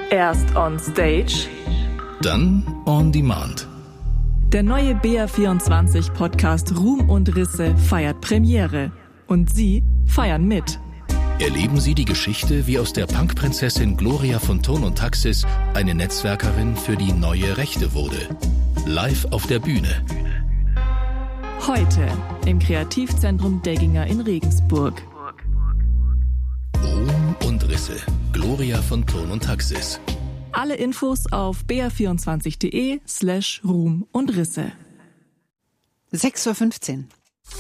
Erst on Stage, dann on Demand. Der neue BR24-Podcast Ruhm und Risse feiert Premiere. Und Sie feiern mit. Erleben Sie die Geschichte, wie aus der Punkprinzessin Gloria von Thurn und Taxis eine Netzwerkerin für die neue Rechte wurde. Live auf der Bühne. Heute im Kreativzentrum Degginger in Regensburg. Ruhm und Risse. Gloria von Thurn und Taxis. Alle Infos auf br24.de/Ruhm und Risse. 6:15 Uhr.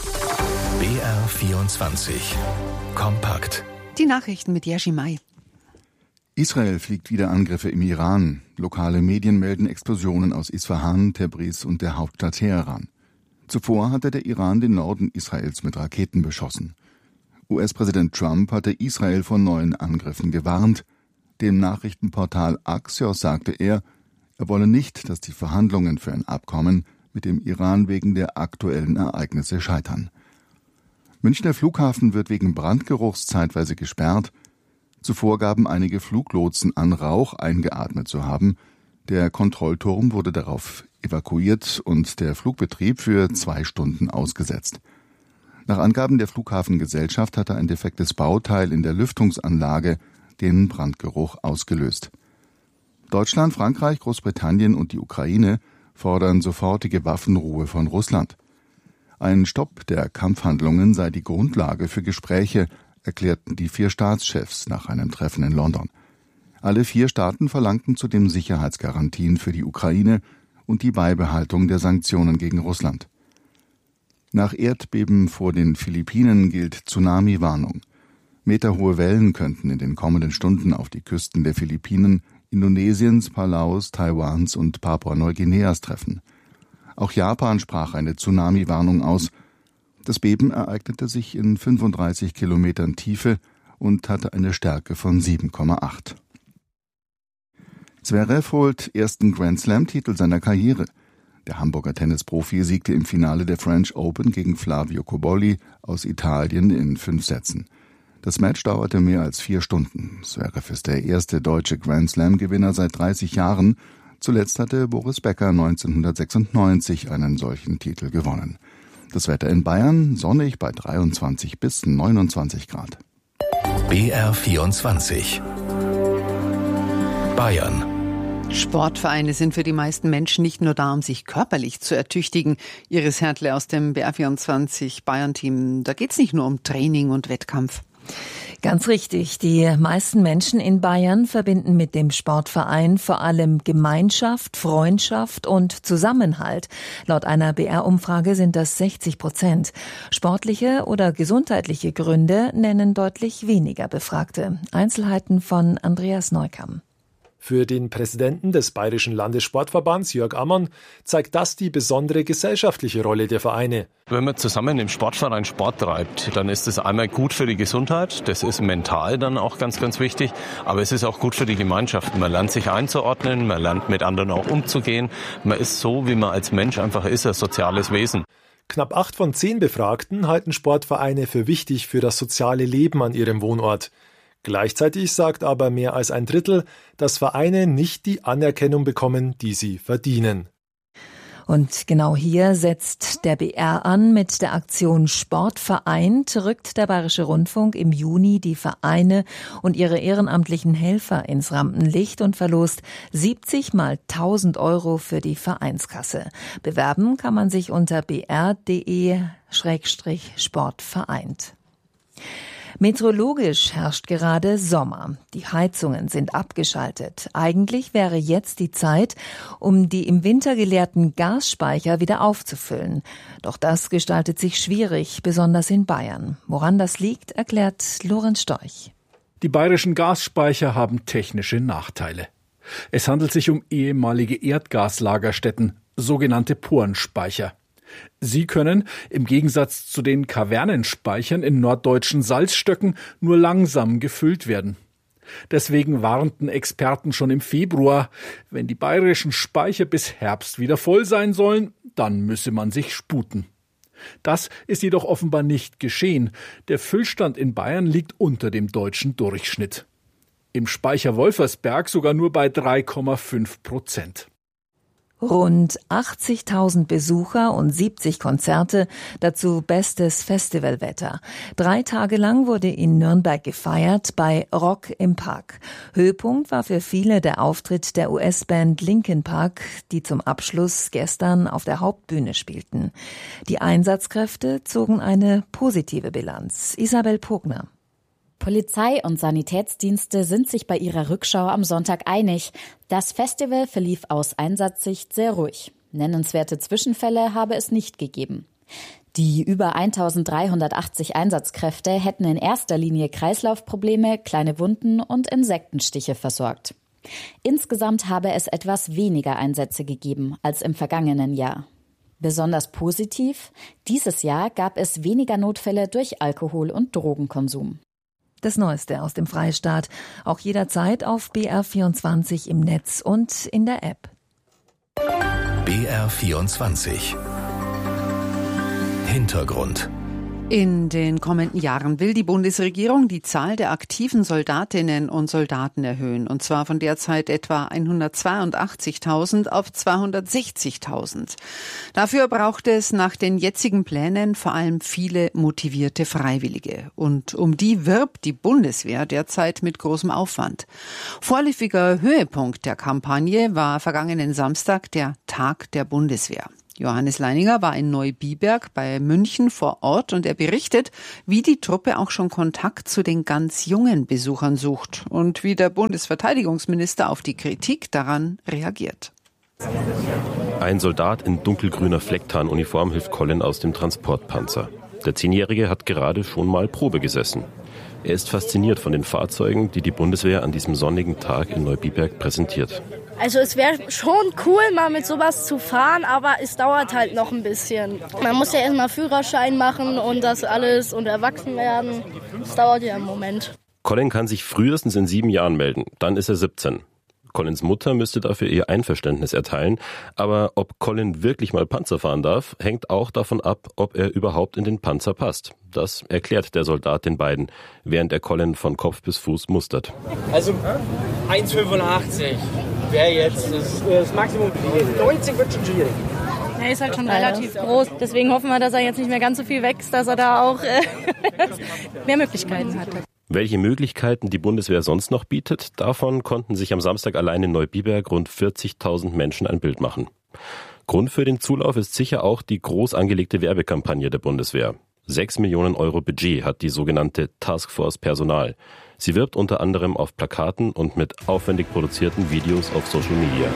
BR24 Kompakt. Die Nachrichten mit Jerzy May. Israel fliegt wieder Angriffe im Iran. Lokale Medien melden Explosionen aus Isfahan, Tebriz und der Hauptstadt Teheran. Zuvor hatte der Iran den Norden Israels mit Raketen beschossen. US-Präsident Trump hatte Israel vor neuen Angriffen gewarnt. Dem Nachrichtenportal Axios sagte er wolle nicht, dass die Verhandlungen für ein Abkommen mit dem Iran wegen der aktuellen Ereignisse scheitern. Münchner Flughafen wird wegen Brandgeruchs zeitweise gesperrt. Zuvor gaben einige Fluglotsen an, Rauch eingeatmet zu haben. Der Kontrollturm wurde darauf evakuiert und der Flugbetrieb für 2 Stunden ausgesetzt. Nach Angaben der Flughafengesellschaft hatte ein defektes Bauteil in der Lüftungsanlage den Brandgeruch ausgelöst. Deutschland, Frankreich, Großbritannien und die Ukraine fordern sofortige Waffenruhe von Russland. Ein Stopp der Kampfhandlungen sei die Grundlage für Gespräche, erklärten die 4 Staatschefs nach einem Treffen in London. Alle 4 Staaten verlangten zudem Sicherheitsgarantien für die Ukraine und die Beibehaltung der Sanktionen gegen Russland. Nach Erdbeben vor den Philippinen gilt Tsunami-Warnung. Meterhohe Wellen könnten in den kommenden Stunden auf die Küsten der Philippinen, Indonesiens, Palaus, Taiwans und Papua-Neuguineas treffen. Auch Japan sprach eine Tsunami-Warnung aus. Das Beben ereignete sich in 35 Kilometern Tiefe und hatte eine Stärke von 7,8. Zverev holt ersten Grand-Slam-Titel seiner Karriere. Der Hamburger Tennisprofi siegte im Finale der French Open gegen Flavio Cobolli aus Italien in 5 Sätzen. Das Match dauerte mehr als 4 Stunden. Zverev ist der erste deutsche Grand-Slam-Gewinner seit 30 Jahren. Zuletzt hatte Boris Becker 1996 einen solchen Titel gewonnen. Das Wetter in Bayern sonnig bei 23 bis 29 Grad. BR24 Bayern. Sportvereine sind für die meisten Menschen nicht nur da, um sich körperlich zu ertüchtigen. Iris Hertle aus dem BR24 Bayern-Team. Da geht's nicht nur um Training und Wettkampf. Ganz richtig. Die meisten Menschen in Bayern verbinden mit dem Sportverein vor allem Gemeinschaft, Freundschaft und Zusammenhalt. Laut einer BR-Umfrage sind das 60%. Sportliche oder gesundheitliche Gründe nennen deutlich weniger Befragte. Einzelheiten von Andreas Neukamm. Für den Präsidenten des Bayerischen Landessportverbands, Jörg Ammann, zeigt das die besondere gesellschaftliche Rolle der Vereine. Wenn man zusammen im Sportverein Sport treibt, dann ist es einmal gut für die Gesundheit, das ist mental dann auch ganz, ganz wichtig, aber es ist auch gut für die Gemeinschaft. Man lernt sich einzuordnen, man lernt mit anderen auch umzugehen, man ist so, wie man als Mensch einfach ist, ein soziales Wesen. Knapp 8 von 10 Befragten halten Sportvereine für wichtig für das soziale Leben an ihrem Wohnort. Gleichzeitig sagt aber mehr als ein Drittel, dass Vereine nicht die Anerkennung bekommen, die sie verdienen. Und genau hier setzt der BR an. Mit der Aktion Sportverein rückt der Bayerische Rundfunk im Juni die Vereine und ihre ehrenamtlichen Helfer ins Rampenlicht und verlost 70 mal 1.000 € für die Vereinskasse. Bewerben kann man sich unter br.de/sportvereint. Meteorologisch herrscht gerade Sommer. Die Heizungen sind abgeschaltet. Eigentlich wäre jetzt die Zeit, um die im Winter geleerten Gasspeicher wieder aufzufüllen. Doch das gestaltet sich schwierig, besonders in Bayern. Woran das liegt, erklärt Lorenz Storch. Die bayerischen Gasspeicher haben technische Nachteile. Es handelt sich um ehemalige Erdgaslagerstätten, sogenannte Porenspeicher. Sie können, im Gegensatz zu den Kavernenspeichern in norddeutschen Salzstöcken, nur langsam gefüllt werden. Deswegen warnten Experten schon im Februar, wenn die bayerischen Speicher bis Herbst wieder voll sein sollen, dann müsse man sich sputen. Das ist jedoch offenbar nicht geschehen. Der Füllstand in Bayern liegt unter dem deutschen Durchschnitt. Im Speicher Wolfersberg sogar nur bei 3,5%. Rund 80.000 Besucher und 70 Konzerte, dazu bestes Festivalwetter. 3 Tage lang wurde in Nürnberg gefeiert bei Rock im Park. Höhepunkt war für viele der Auftritt der US-Band Linkin Park, die zum Abschluss gestern auf der Hauptbühne spielten. Die Einsatzkräfte zogen eine positive Bilanz. Isabel Pogner. Polizei und Sanitätsdienste sind sich bei ihrer Rückschau am Sonntag einig. Das Festival verlief aus Einsatzsicht sehr ruhig. Nennenswerte Zwischenfälle habe es nicht gegeben. Die über 1380 Einsatzkräfte hätten in erster Linie Kreislaufprobleme, kleine Wunden und Insektenstiche versorgt. Insgesamt habe es etwas weniger Einsätze gegeben als im vergangenen Jahr. Besonders positiv, dieses Jahr gab es weniger Notfälle durch Alkohol- und Drogenkonsum. Das Neueste aus dem Freistaat, auch jederzeit auf BR24 im Netz und in der App. BR24 Hintergrund. In den kommenden Jahren will die Bundesregierung die Zahl der aktiven Soldatinnen und Soldaten erhöhen, und zwar von derzeit etwa 182.000 auf 260.000. Dafür braucht es nach den jetzigen Plänen vor allem viele motivierte Freiwillige. Und um die wirbt die Bundeswehr derzeit mit großem Aufwand. Vorläufiger Höhepunkt der Kampagne war vergangenen Samstag der Tag der Bundeswehr. Johannes Leininger war in Neubiberg bei München vor Ort und er berichtet, wie die Truppe auch schon Kontakt zu den ganz jungen Besuchern sucht und wie der Bundesverteidigungsminister auf die Kritik daran reagiert. Ein Soldat in dunkelgrüner Flecktarnuniform hilft Colin aus dem Transportpanzer. Der 10-Jährige hat gerade schon mal Probe gesessen. Er ist fasziniert von den Fahrzeugen, die die Bundeswehr an diesem sonnigen Tag in Neubiberg präsentiert. Also es wäre schon cool, mal mit sowas zu fahren, aber es dauert halt noch ein bisschen. Man muss ja erstmal Führerschein machen und das alles und erwachsen werden. Das dauert ja im Moment. Colin kann sich frühestens in 7 Jahren melden, dann ist er 17. Collins Mutter müsste dafür ihr Einverständnis erteilen, aber ob Colin wirklich mal Panzer fahren darf, hängt auch davon ab, ob er überhaupt in den Panzer passt. Das erklärt der Soldat den beiden, während er Colin von Kopf bis Fuß mustert. Also 1,85 wäre jetzt das Maximum. 90 wird schon schwierig. Er ist halt schon relativ groß, deswegen hoffen wir, dass er jetzt nicht mehr ganz so viel wächst, dass er da auch mehr Möglichkeiten hat. Welche Möglichkeiten die Bundeswehr sonst noch bietet, davon konnten sich am Samstag allein in Neubiberg rund 40.000 Menschen ein Bild machen. Grund für den Zulauf ist sicher auch die groß angelegte Werbekampagne der Bundeswehr. 6 Millionen Euro Budget hat die sogenannte Taskforce Personal. Sie wirbt unter anderem auf Plakaten und mit aufwendig produzierten Videos auf Social Media.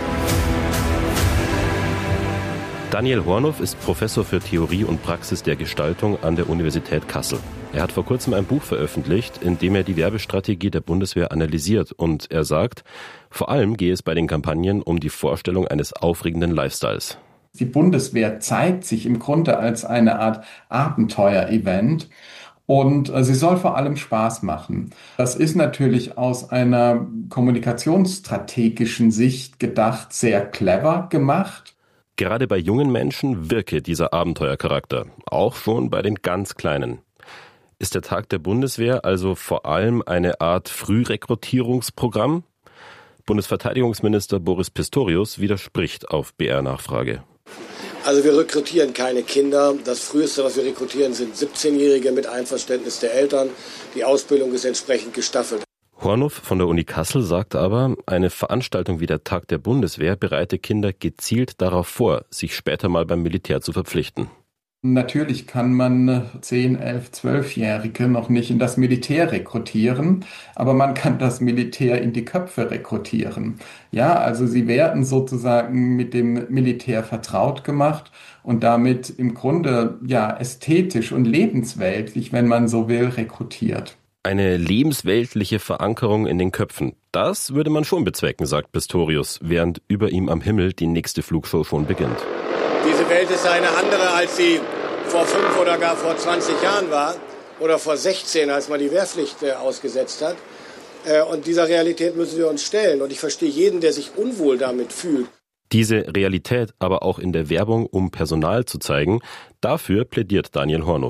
Daniel Hornow ist Professor für Theorie und Praxis der Gestaltung an der Universität Kassel. Er hat vor kurzem ein Buch veröffentlicht, in dem er die Werbestrategie der Bundeswehr analysiert. Und er sagt, vor allem gehe es bei den Kampagnen um die Vorstellung eines aufregenden Lifestyles. Die Bundeswehr zeigt sich im Grunde als eine Art Abenteuer-Event. Und sie soll vor allem Spaß machen. Das ist natürlich aus einer kommunikationsstrategischen Sicht gedacht sehr clever gemacht. Gerade bei jungen Menschen wirke dieser Abenteuercharakter, auch schon bei den ganz Kleinen. Ist der Tag der Bundeswehr also vor allem eine Art Frührekrutierungsprogramm? Bundesverteidigungsminister Boris Pistorius widerspricht auf BR-Nachfrage. Also wir rekrutieren keine Kinder. Das Früheste, was wir rekrutieren, sind 17-Jährige mit Einverständnis der Eltern. Die Ausbildung ist entsprechend gestaffelt. Hornow von der Uni Kassel sagt aber, eine Veranstaltung wie der Tag der Bundeswehr bereite Kinder gezielt darauf vor, sich später mal beim Militär zu verpflichten. Natürlich kann man 10-, 11-, 12-Jährige noch nicht in das Militär rekrutieren, aber man kann das Militär in die Köpfe rekrutieren. Ja, also sie werden sozusagen mit dem Militär vertraut gemacht und damit im Grunde ja ästhetisch und lebensweltlich, wenn man so will, rekrutiert. Eine lebensweltliche Verankerung in den Köpfen, das würde man schon bezwecken, sagt Pistorius, während über ihm am Himmel die nächste Flugshow schon beginnt. Diese Welt ist eine andere, als sie vor 5 oder gar vor 20 Jahren war oder vor 16, als man die Wehrpflicht ausgesetzt hat. Und dieser Realität müssen wir uns stellen. Und ich verstehe jeden, der sich unwohl damit fühlt. Diese Realität aber auch in der Werbung, um Personal zu zeigen, dafür plädiert Daniel Hornow.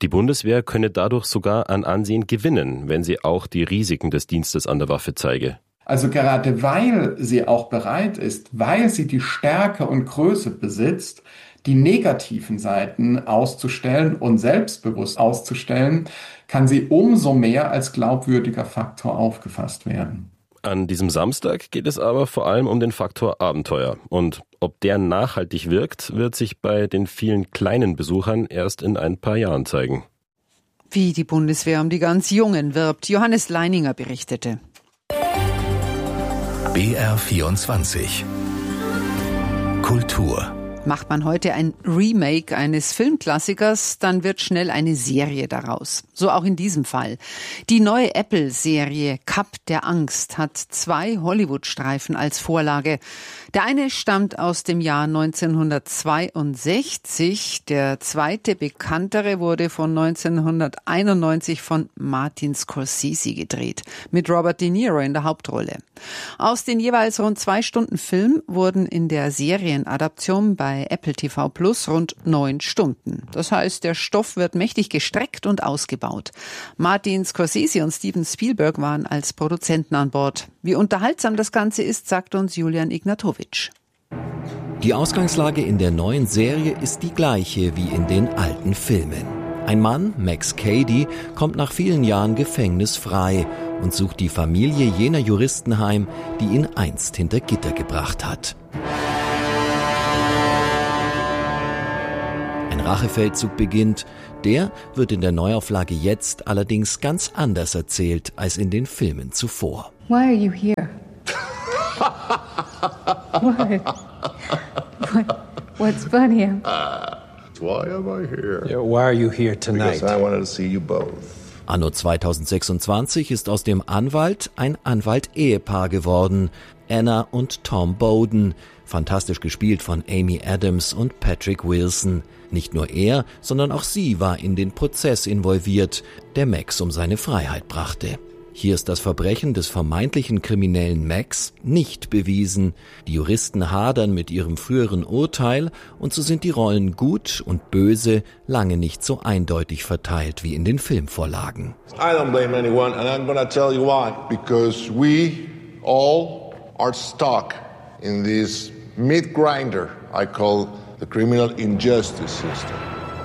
Die Bundeswehr könne dadurch sogar an Ansehen gewinnen, wenn sie auch die Risiken des Dienstes an der Waffe zeige. Also gerade weil sie auch bereit ist, weil sie die Stärke und Größe besitzt, die negativen Seiten auszustellen und selbstbewusst auszustellen, kann sie umso mehr als glaubwürdiger Faktor aufgefasst werden. An diesem Samstag geht es aber vor allem um den Faktor Abenteuer. Und ob der nachhaltig wirkt, wird sich bei den vielen kleinen Besuchern erst in ein paar Jahren zeigen. Wie die Bundeswehr um die ganz Jungen wirbt, Johannes Leininger berichtete. BR24 Kultur. Macht man heute ein Remake eines Filmklassikers, dann wird schnell eine Serie daraus. So auch in diesem Fall. Die neue Apple-Serie Cup der Angst hat 2 Hollywood-Streifen als Vorlage. Der eine stammt aus dem Jahr 1962, der zweite, bekanntere, wurde von 1991 von Martin Scorsese gedreht, mit Robert De Niro in der Hauptrolle. Aus den jeweils rund 2 Stunden Film wurden in der Serienadaption bei Apple TV Plus rund 9 Stunden. Das heißt, der Stoff wird mächtig gestreckt und ausgebaut. Martin Scorsese und Steven Spielberg waren als Produzenten an Bord. Wie unterhaltsam das Ganze ist, sagt uns Julian Ignatowitsch. Die Ausgangslage in der neuen Serie ist die gleiche wie in den alten Filmen. Ein Mann, Max Cady, kommt nach vielen Jahren gefängnisfrei und sucht die Familie jener Juristen heim, die ihn einst hinter Gitter gebracht hat. Ein Rachefeldzug beginnt. Der wird in der Neuauflage jetzt allerdings ganz anders erzählt als in den Filmen zuvor. Why are you here? What's funny? Why am I here? Yeah, why are you here tonight? Because I wanted to see you both. Anno 2026 ist aus dem Anwalt ein Anwalt-Ehepaar geworden. Anna und Tom Bowden, fantastisch gespielt von Amy Adams und Patrick Wilson. Nicht nur er, sondern auch sie war in den Prozess involviert, der Max um seine Freiheit brachte. Hier ist das Verbrechen des vermeintlichen kriminellen Max nicht bewiesen. Die Juristen hadern mit ihrem früheren Urteil und so sind die Rollen Gut und Böse lange nicht so eindeutig verteilt wie in den Filmvorlagen. I don't blame anyone and I'm gonna tell you why. Because we all are stuck in this meat grinder I call the criminal injustice system.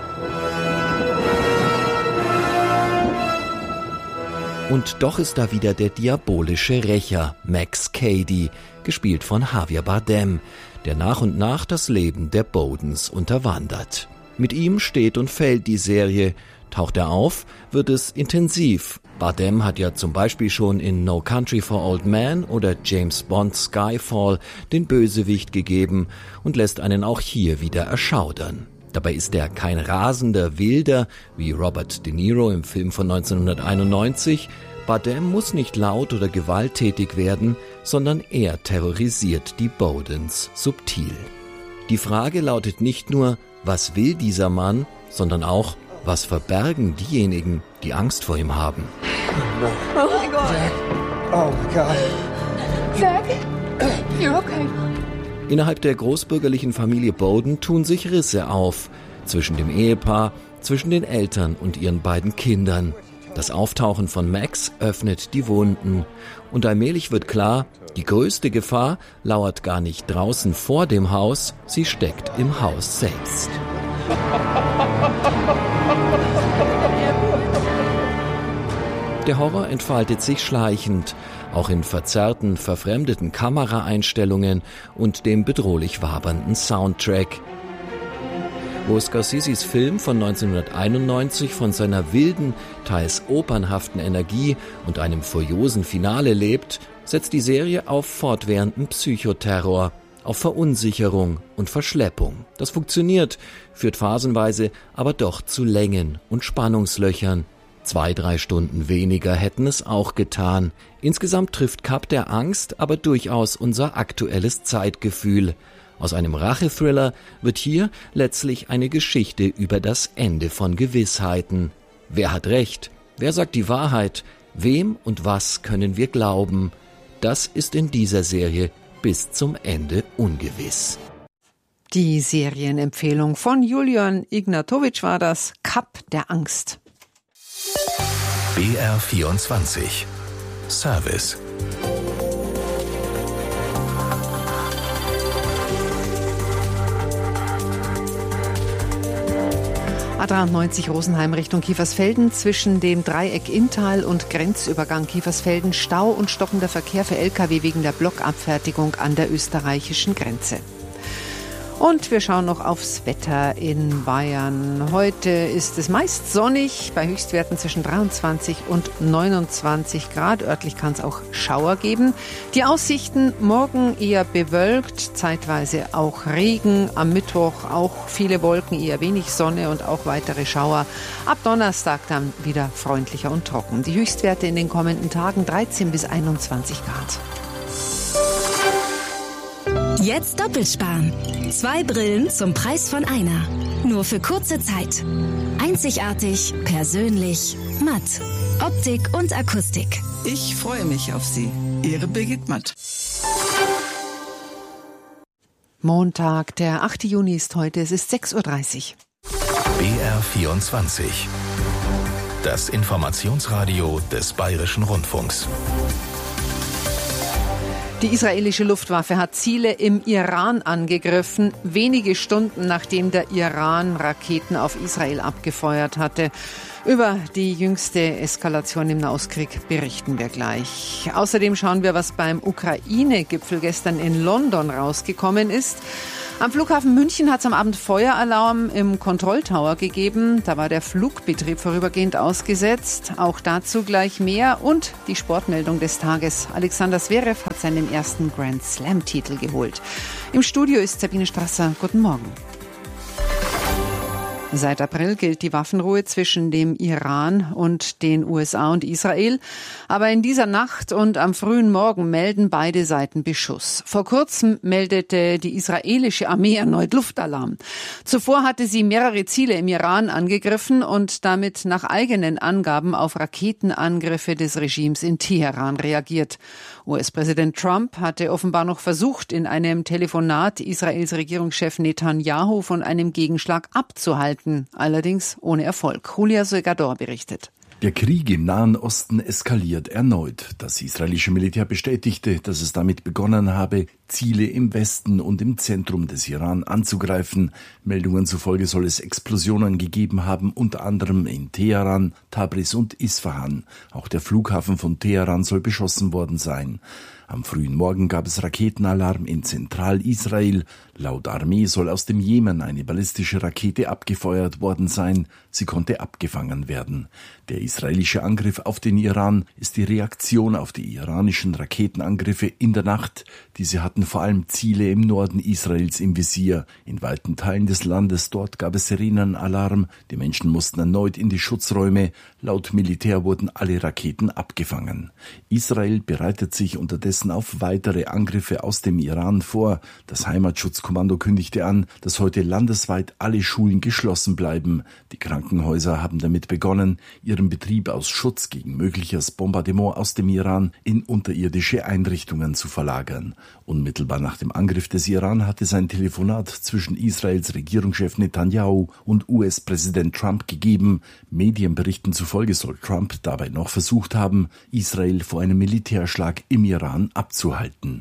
Und doch ist da wieder der diabolische Rächer, Max Cady, gespielt von Javier Bardem, der nach und nach das Leben der Bowdens unterwandert. Mit ihm steht und fällt die Serie. Taucht er auf, wird es intensiv. Bardem hat ja zum Beispiel schon in No Country for Old Men oder James Bond Skyfall den Bösewicht gegeben und lässt einen auch hier wieder erschaudern. Dabei ist er kein rasender Wilder wie Robert De Niro im Film von 1991. Bardem muss nicht laut oder gewalttätig werden, sondern er terrorisiert die Bowdens subtil. Die Frage lautet nicht nur, was will dieser Mann, sondern auch, was verbergen diejenigen, die Angst vor ihm haben. Oh my God. Oh my God. Zach, you're okay. Innerhalb der großbürgerlichen Familie Bowden tun sich Risse auf. Zwischen dem Ehepaar, zwischen den Eltern und ihren beiden Kindern. Das Auftauchen von Max öffnet die Wunden. Und allmählich wird klar, die größte Gefahr lauert gar nicht draußen vor dem Haus, sie steckt im Haus selbst. Der Horror entfaltet sich schleichend, auch in verzerrten, verfremdeten Kameraeinstellungen und dem bedrohlich wabernden Soundtrack. Wo Scorseses Film von 1991 von seiner wilden, teils opernhaften Energie und einem furiosen Finale lebt, setzt die Serie auf fortwährenden Psychoterror, auf Verunsicherung und Verschleppung. Das funktioniert, führt phasenweise aber doch zu Längen und Spannungslöchern. 2-3 Stunden weniger hätten es auch getan. Insgesamt trifft Cup der Angst aber durchaus unser aktuelles Zeitgefühl. Aus einem Rachethriller wird hier letztlich eine Geschichte über das Ende von Gewissheiten. Wer hat Recht? Wer sagt die Wahrheit? Wem und was können wir glauben? Das ist in dieser Serie bis zum Ende ungewiss. Die Serienempfehlung von Julian Ignatowitsch war das Kap der Angst. BR24 Service. A93 Rosenheim Richtung Kiefersfelden, zwischen dem Dreieck Inntal und Grenzübergang Kiefersfelden Stau und stockender Verkehr für Lkw wegen der Blockabfertigung an der österreichischen Grenze. Und wir schauen noch aufs Wetter in Bayern. Heute ist es meist sonnig, bei Höchstwerten zwischen 23 und 29 Grad. Örtlich kann es auch Schauer geben. Die Aussichten morgen eher bewölkt, zeitweise auch Regen. Am Mittwoch auch viele Wolken, eher wenig Sonne und auch weitere Schauer. Ab Donnerstag dann wieder freundlicher und trocken. Die Höchstwerte in den kommenden Tagen 13 bis 21 Grad. Jetzt doppelt sparen. 2 Brillen zum Preis von einer. Nur für kurze Zeit. Einzigartig, persönlich, matt. Optik und Akustik. Ich freue mich auf Sie. Ihre Birgit Matt. Montag, der 8. Juni ist heute. Es ist 6.30 Uhr. BR24. Das Informationsradio des Bayerischen Rundfunks. Die israelische Luftwaffe hat Ziele im Iran angegriffen, wenige Stunden nachdem der Iran Raketen auf Israel abgefeuert hatte. Über die jüngste Eskalation im Nahostkrieg berichten wir gleich. Außerdem schauen wir, was beim Ukraine-Gipfel gestern in London rausgekommen ist. Am Flughafen München hat es am Abend Feueralarm im Kontrolltower gegeben. Da war der Flugbetrieb vorübergehend ausgesetzt. Auch dazu gleich mehr. Und die Sportmeldung des Tages. Alexander Zverev hat seinen ersten Grand Slam-Titel geholt. Im Studio ist Sabine Strasser. Guten Morgen. Seit April gilt die Waffenruhe zwischen dem Iran und den USA und Israel. Aber in dieser Nacht und am frühen Morgen melden beide Seiten Beschuss. Vor kurzem meldete die israelische Armee erneut Luftalarm. Zuvor hatte sie mehrere Ziele im Iran angegriffen und damit nach eigenen Angaben auf Raketenangriffe des Regimes in Teheran reagiert. US-Präsident Trump hatte offenbar noch versucht, in einem Telefonat Israels Regierungschef Netanyahu von einem Gegenschlag abzuhalten, allerdings ohne Erfolg. Julia Segador berichtet. Der Krieg im Nahen Osten eskaliert erneut. Das israelische Militär bestätigte, dass es damit begonnen habe, Ziele im Westen und im Zentrum des Iran anzugreifen. Meldungen zufolge soll es Explosionen gegeben haben, unter anderem in Teheran, Tabriz und Isfahan. Auch der Flughafen von Teheran soll beschossen worden sein. Am frühen Morgen gab es Raketenalarm in Zentralisrael. Laut Armee soll aus dem Jemen eine ballistische Rakete abgefeuert worden sein. Sie konnte abgefangen werden. Der israelische Angriff auf den Iran ist die Reaktion auf die iranischen Raketenangriffe in der Nacht. Diese hatten vor allem Ziele im Norden Israels im Visier. In weiten Teilen des Landes dort gab es Sirenenalarm. Die Menschen mussten erneut in die Schutzräume. Laut Militär wurden alle Raketen abgefangen. Israel bereitet sich unterdessen auf weitere Angriffe aus dem Iran vor. Das Heimatschutzkommando kündigte an, dass heute landesweit alle Schulen geschlossen bleiben. Die Krankenhäuser haben damit begonnen, ihren Betrieb aus Schutz gegen mögliches Bombardement aus dem Iran in unterirdische Einrichtungen zu verlagern. Unmittelbar nach dem Angriff des Iran hat es ein Telefonat zwischen Israels Regierungschef Netanyahu und US-Präsident Trump gegeben. Medienberichten zufolge soll Trump dabei noch versucht haben, Israel vor einem Militärschlag im Iran abzuhalten.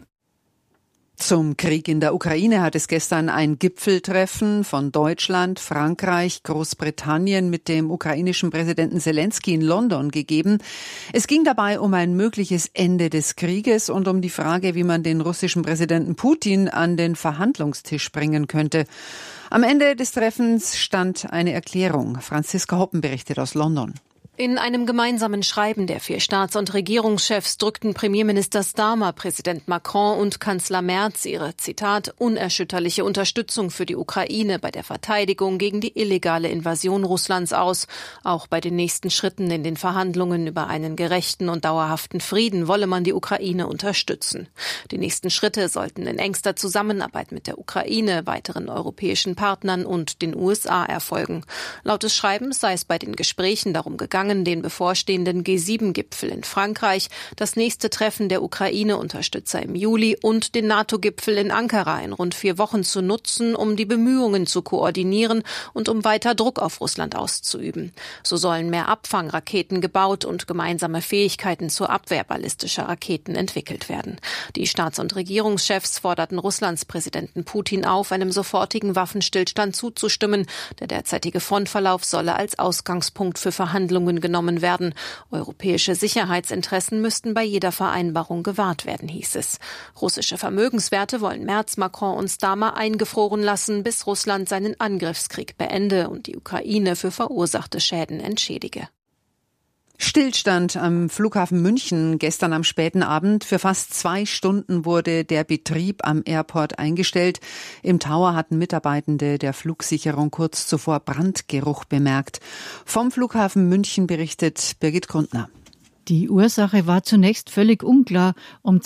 Zum Krieg in der Ukraine hat es gestern ein Gipfeltreffen von Deutschland, Frankreich, Großbritannien mit dem ukrainischen Präsidenten Selenskyj in London gegeben. Es ging dabei um ein mögliches Ende des Krieges und um die Frage, wie man den russischen Präsidenten Putin an den Verhandlungstisch bringen könnte. Am Ende des Treffens stand eine Erklärung. Franziska Hoppen berichtet aus London. In einem gemeinsamen Schreiben der 4 Staats- und Regierungschefs drückten Premierminister Starmer, Präsident Macron und Kanzler Merz ihre, Zitat, unerschütterliche Unterstützung für die Ukraine bei der Verteidigung gegen die illegale Invasion Russlands aus. Auch bei den nächsten Schritten in den Verhandlungen über einen gerechten und dauerhaften Frieden wolle man die Ukraine unterstützen. Die nächsten Schritte sollten in engster Zusammenarbeit mit der Ukraine, weiteren europäischen Partnern und den USA erfolgen. Laut des Schreibens sei es bei den Gesprächen darum gegangen, umfangen den bevorstehenden G7-Gipfel in Frankreich, das nächste Treffen der Ukraine-Unterstützer im Juli und den NATO-Gipfel in Ankara in rund 4 Wochen zu nutzen, um die Bemühungen zu koordinieren und um weiter Druck auf Russland auszuüben. So sollen mehr Abfangraketen gebaut und gemeinsame Fähigkeiten zur Abwehr ballistischer Raketen entwickelt werden. Die Staats- und Regierungschefs forderten Russlands Präsidenten Putin auf, einem sofortigen Waffenstillstand zuzustimmen. Der derzeitige Frontverlauf solle als Ausgangspunkt für Verhandlungen genommen werden. Europäische Sicherheitsinteressen müssten bei jeder Vereinbarung gewahrt werden, hieß es. Russische Vermögenswerte wollen Merz, Macron und Starmer eingefroren lassen, bis Russland seinen Angriffskrieg beende und die Ukraine für verursachte Schäden entschädige. Stillstand am Flughafen München gestern am späten Abend. Für fast 2 Stunden wurde der Betrieb am Airport eingestellt. Im Tower hatten Mitarbeitende der Flugsicherung kurz zuvor Brandgeruch bemerkt. Vom Flughafen München berichtet Birgit Grundner. Die Ursache war zunächst völlig unklar. Um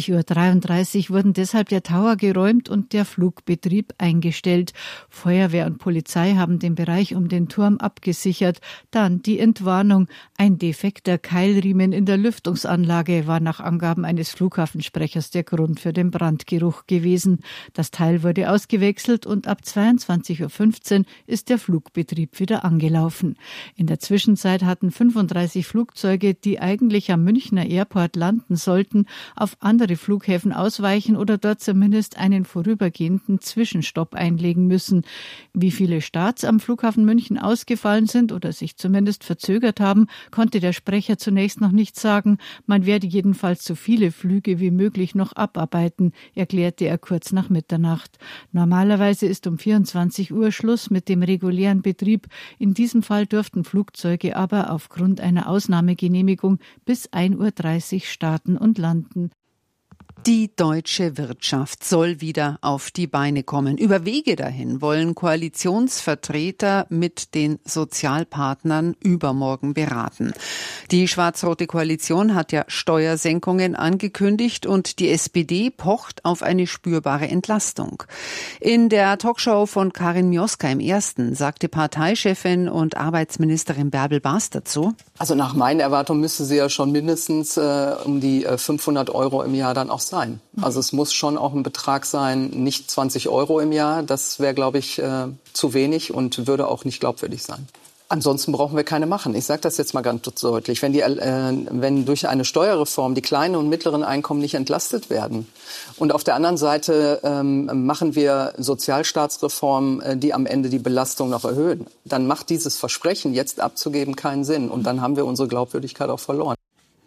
20:33 Uhr wurden deshalb der Tower geräumt und der Flugbetrieb eingestellt. Feuerwehr und Polizei haben den Bereich um den Turm abgesichert. Dann die Entwarnung. Ein defekter Keilriemen in der Lüftungsanlage war nach Angaben eines Flughafensprechers der Grund für den Brandgeruch gewesen. Das Teil wurde ausgewechselt und ab 22:15 Uhr ist der Flugbetrieb wieder angelaufen. In der Zwischenzeit hatten 35 Flugzeuge, die eigentlich am Münchner Airport landen sollten, auf andere Flughäfen ausweichen oder dort zumindest einen vorübergehenden Zwischenstopp einlegen müssen. Wie viele Starts am Flughafen München ausgefallen sind oder sich zumindest verzögert haben, konnte der Sprecher zunächst noch nicht sagen. Man werde jedenfalls so viele Flüge wie möglich noch abarbeiten, erklärte er kurz nach Mitternacht. Normalerweise ist um 24 Uhr Schluss mit dem regulären Betrieb. In diesem Fall durften Flugzeuge aber aufgrund einer Ausnahmegenehmigung bis 1:30 Uhr starten und landen. Die deutsche Wirtschaft soll wieder auf die Beine kommen. Über Wege dahin wollen Koalitionsvertreter mit den Sozialpartnern übermorgen beraten. Die schwarz-rote Koalition hat ja Steuersenkungen angekündigt und die SPD pocht auf eine spürbare Entlastung. In der Talkshow von Karin Mioska im Ersten sagte Parteichefin und Arbeitsministerin Bärbel Baas dazu: Also nach meinen Erwartungen müsste sie ja schon mindestens um die 500 € im Jahr dann auch sein. Also es muss schon auch ein Betrag sein, nicht 20 € im Jahr. Das wäre, glaube ich, zu wenig und würde auch nicht glaubwürdig sein. Ansonsten brauchen wir keine machen. Ich sage das jetzt mal ganz deutlich. Wenn durch eine Steuerreform die kleinen und mittleren Einkommen nicht entlastet werden und auf der anderen Seite machen wir Sozialstaatsreformen, die am Ende die Belastung noch erhöhen, dann macht dieses Versprechen, jetzt abzugeben, keinen Sinn. Und dann haben wir unsere Glaubwürdigkeit auch verloren.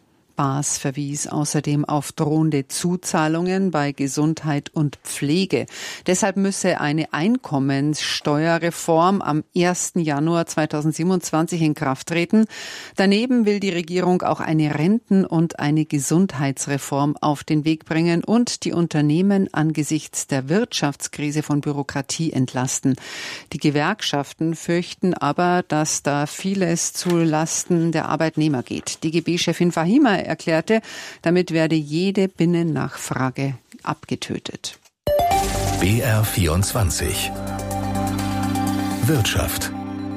Baas verwies außerdem auf drohende Zuzahlungen bei Gesundheit und Pflege. Deshalb müsse eine Einkommenssteuerreform am 1. Januar 2027 in Kraft treten. Daneben will die Regierung auch eine Renten- und eine Gesundheitsreform auf den Weg bringen und die Unternehmen angesichts der Wirtschaftskrise von Bürokratie entlasten. Die Gewerkschaften fürchten aber, dass da vieles zu Lasten der Arbeitnehmer geht. DGB-Chefin Fahima erklärte, damit werde jede Binnennachfrage abgetötet. BR24 Wirtschaft.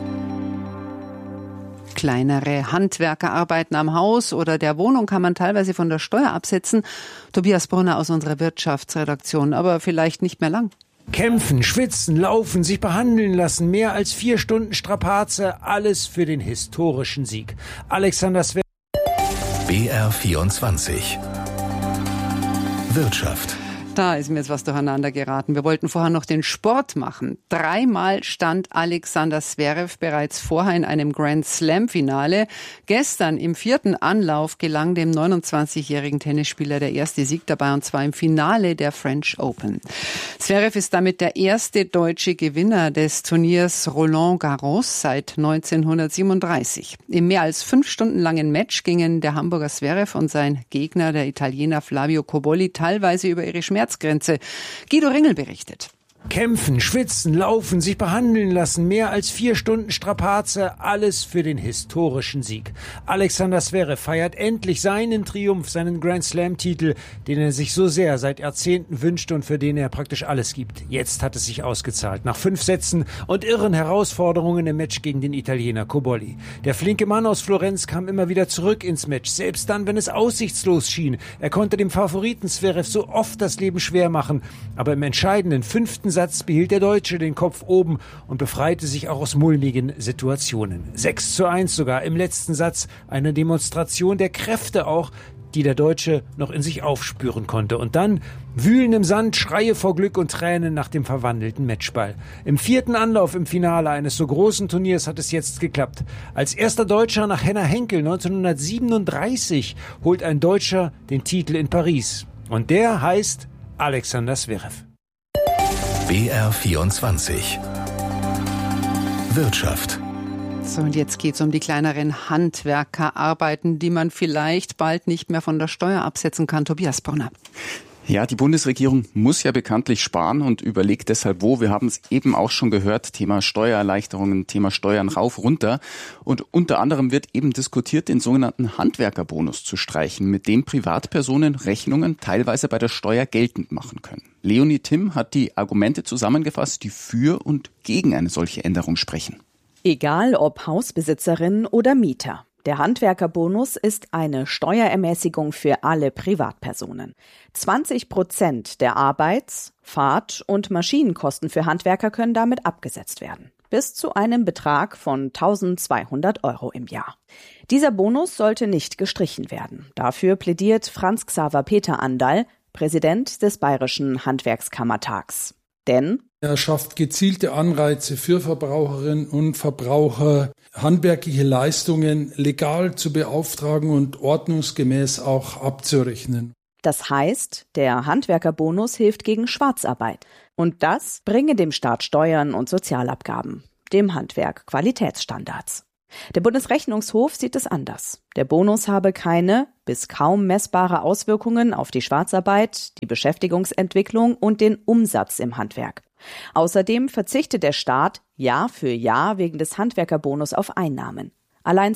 Kleinere Handwerkerarbeiten am Haus oder der Wohnung kann man teilweise von der Steuer absetzen. Tobias Brunner aus unserer Wirtschaftsredaktion, aber vielleicht nicht mehr lang. Kämpfen, schwitzen, laufen, sich behandeln lassen, mehr als 4 Stunden Strapaze, alles für den historischen Sieg. Alexander Zverev. BR24 Wirtschaft. Da ist mir jetzt was durcheinander geraten. Wir wollten vorher noch den Sport machen. 3-mal stand Alexander Zverev bereits vorher in einem Grand-Slam-Finale. Gestern im 4. Anlauf gelang dem 29-jährigen Tennisspieler der erste Sieg dabei, und zwar im Finale der French Open. Zverev ist damit der erste deutsche Gewinner des Turniers Roland Garros seit 1937. Im mehr als 5 Stunden langen Match gingen der Hamburger Zverev und sein Gegner, der Italiener Flavio Cobolli, teilweise über ihre Schmerzgrenze. Guido Ringel berichtet. Kämpfen, schwitzen, laufen, sich behandeln lassen, mehr als 4 Stunden Strapaze, alles für den historischen Sieg. Alexander Zverev feiert endlich seinen Triumph, seinen Grand-Slam-Titel, den er sich so sehr seit Jahrzehnten wünschte und für den er praktisch alles gibt. Jetzt hat es sich ausgezahlt, nach 5 Sätzen und irren Herausforderungen im Match gegen den Italiener Cobolli. Der flinke Mann aus Florenz kam immer wieder zurück ins Match, selbst dann, wenn es aussichtslos schien. Er konnte dem Favoriten Zverev so oft das Leben schwer machen, aber im entscheidenden 5. Satz behielt der Deutsche den Kopf oben und befreite sich auch aus mulmigen Situationen. 6:1 sogar im letzten Satz, eine Demonstration der Kräfte auch, die der Deutsche noch in sich aufspüren konnte. Und dann wühlen im Sand, Schreie vor Glück und Tränen nach dem verwandelten Matchball. Im 4. Anlauf im Finale eines so großen Turniers hat es jetzt geklappt. Als erster Deutscher nach Henner Henkel 1937 holt ein Deutscher den Titel in Paris. Und der heißt Alexander Zverev. BR24 Wirtschaft. So, und jetzt geht's um die kleineren Handwerkerarbeiten, die man vielleicht bald nicht mehr von der Steuer absetzen kann. Tobias Brunner. Ja, die Bundesregierung muss ja bekanntlich sparen und überlegt deshalb wo. Wir haben es eben auch schon gehört, Thema Steuererleichterungen, Thema Steuern rauf, runter. Und unter anderem wird eben diskutiert, den sogenannten Handwerkerbonus zu streichen, mit dem Privatpersonen Rechnungen teilweise bei der Steuer geltend machen können. Leonie Timm hat die Argumente zusammengefasst, die für und gegen eine solche Änderung sprechen. Egal ob Hausbesitzerin oder Mieter. Der Handwerkerbonus ist eine Steuerermäßigung für alle Privatpersonen. 20% der Arbeits-, Fahrt- und Maschinenkosten für Handwerker können damit abgesetzt werden. Bis zu einem Betrag von 1.200 € im Jahr. Dieser Bonus sollte nicht gestrichen werden. Dafür plädiert Franz Xaver Peter Andal, Präsident des Bayerischen Handwerkskammertags. Denn er schafft gezielte Anreize für Verbraucherinnen und Verbraucher, handwerkliche Leistungen legal zu beauftragen und ordnungsgemäß auch abzurechnen. Das heißt, der Handwerkerbonus hilft gegen Schwarzarbeit. Und das bringe dem Staat Steuern und Sozialabgaben, dem Handwerk Qualitätsstandards. Der Bundesrechnungshof sieht es anders. Der Bonus habe keine bis kaum messbare Auswirkungen auf die Schwarzarbeit, die Beschäftigungsentwicklung und den Umsatz im Handwerk. Außerdem verzichtet der Staat Jahr für Jahr wegen des Handwerkerbonus auf Einnahmen. Allein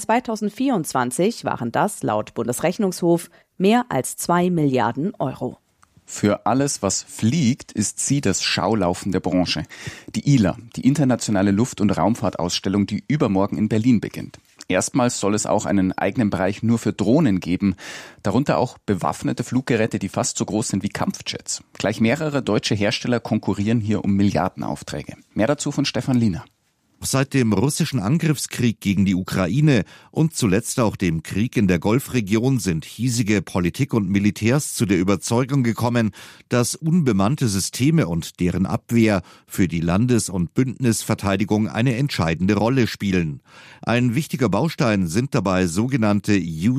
2024 waren das laut Bundesrechnungshof mehr als 2 Milliarden €. Für alles, was fliegt, ist sie das Schaulaufen der Branche. Die ILA, die internationale Luft- und Raumfahrtausstellung, die übermorgen in Berlin beginnt. Erstmals soll es auch einen eigenen Bereich nur für Drohnen geben, darunter auch bewaffnete Fluggeräte, die fast so groß sind wie Kampfjets. Gleich mehrere deutsche Hersteller konkurrieren hier um Milliardenaufträge. Mehr dazu von Stefan Liener. Seit dem russischen Angriffskrieg gegen die Ukraine und zuletzt auch dem Krieg in der Golfregion sind hiesige Politik und Militärs zu der Überzeugung gekommen, dass unbemannte Systeme und deren Abwehr für die Landes- und Bündnisverteidigung eine entscheidende Rolle spielen. Ein wichtiger Baustein sind dabei sogenannte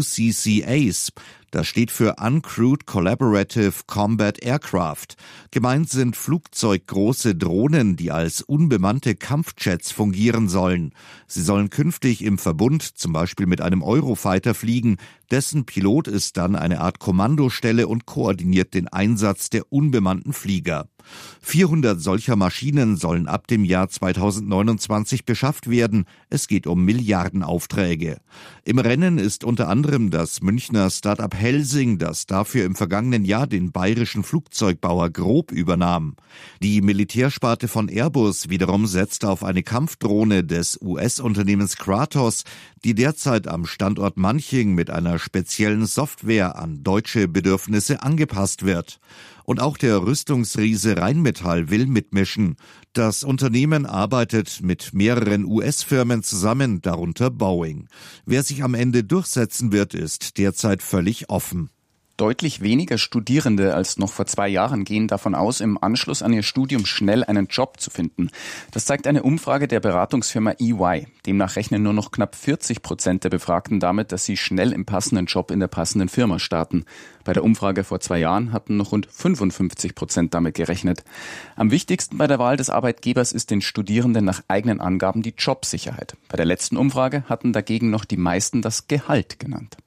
UCCAs. Das steht für Uncrewed Collaborative Combat Aircraft. Gemeint sind flugzeuggroße Drohnen, die als unbemannte Kampfjets fungieren sollen. Sie sollen künftig im Verbund zum Beispiel mit einem Eurofighter fliegen. Dessen Pilot ist dann eine Art Kommandostelle und koordiniert den Einsatz der unbemannten Flieger. 400 solcher Maschinen sollen ab dem Jahr 2029 beschafft werden. Es geht um Milliardenaufträge. Im Rennen ist unter anderem das Münchner Start-up Helsing, das dafür im vergangenen Jahr den bayerischen Flugzeugbauer Grob übernahm. Die Militärsparte von Airbus wiederum setzt auf eine Kampfdrohne des US-Unternehmens Kratos, die derzeit am Standort Manching mit einer speziellen Software an deutsche Bedürfnisse angepasst wird. Und auch der Rüstungsriese Rheinmetall will mitmischen. Das Unternehmen arbeitet mit mehreren US-Firmen zusammen, darunter Boeing. Wer sich am Ende durchsetzen wird, ist derzeit völlig offen. Deutlich weniger Studierende als noch vor 2 Jahren gehen davon aus, im Anschluss an ihr Studium schnell einen Job zu finden. Das zeigt eine Umfrage der Beratungsfirma EY. Demnach rechnen nur noch knapp 40% der Befragten damit, dass sie schnell im passenden Job in der passenden Firma starten. Bei der Umfrage vor 2 Jahren hatten noch rund 55% damit gerechnet. Am wichtigsten bei der Wahl des Arbeitgebers ist den Studierenden nach eigenen Angaben die Jobsicherheit. Bei der letzten Umfrage hatten dagegen noch die meisten das Gehalt genannt.